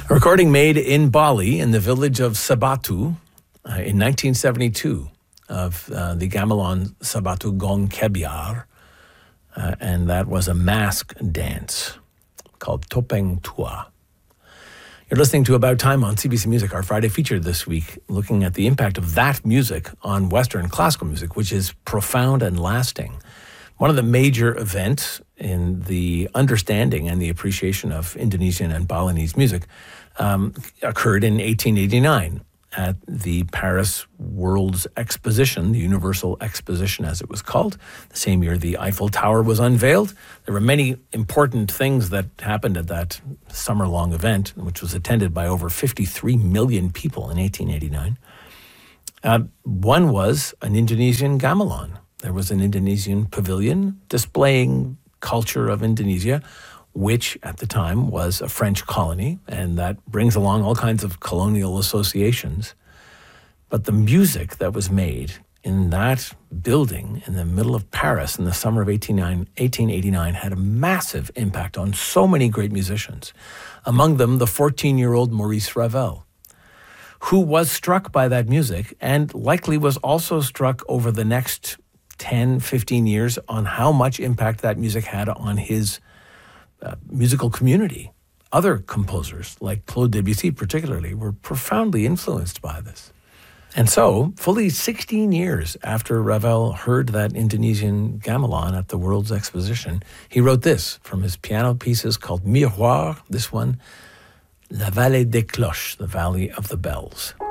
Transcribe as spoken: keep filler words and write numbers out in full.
A recording made in Bali in the village of Sabatu uh, in nineteen seventy-two of uh, the gamelan Sabatu Gong Kebyar, uh, and that was a mask dance called Topeng Tua. You're listening to About Time on C B C Music, our Friday feature this week, looking at the impact of that music on Western classical music, which is profound and lasting. One of the major events in the understanding and the appreciation of Indonesian and Balinese music um, occurred in eighteen eighty-nine at the Paris World's Exposition, the Universal Exposition as it was called. The same year the Eiffel Tower was unveiled. There were many important things that happened at that summer-long event, which was attended by over fifty-three million people in eighteen eighty-nine. Uh, one was an Indonesian gamelan. There was an Indonesian pavilion displaying culture of Indonesia, which at the time was a French colony, and that brings along all kinds of colonial associations. But the music that was made in that building in the middle of Paris in the summer of eighteen eighty-nine had a massive impact on so many great musicians, among them the fourteen-year-old Maurice Ravel, who was struck by that music and likely was also struck over the next ten, fifteen years on how much impact that music had on his uh, musical community. Other composers, like Claude Debussy particularly, were profoundly influenced by this. And so, fully sixteen years after Ravel heard that Indonesian gamelan at the World's Exposition, he wrote this from his piano pieces called Miroir, this one, La Vallée des Cloches, the Valley of the Bells.